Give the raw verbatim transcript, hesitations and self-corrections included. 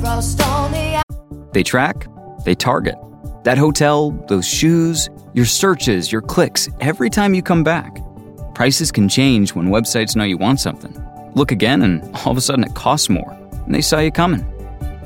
trust on the... They track, they target. That hotel, those shoes, your searches, your clicks, every time you come back. Prices can change when websites know you want something. Look again and all of a sudden it costs more, and they saw you coming.